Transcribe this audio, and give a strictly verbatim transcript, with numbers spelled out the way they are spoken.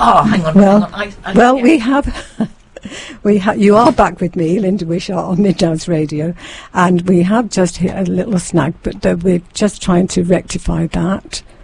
Oh, hang on, well, hang on. I, I, well, yeah. we have... We ha- you are back with me, Linda Wishart, on Midnight's Radio, and we have just hit a little snag, but uh, we're just trying to rectify that.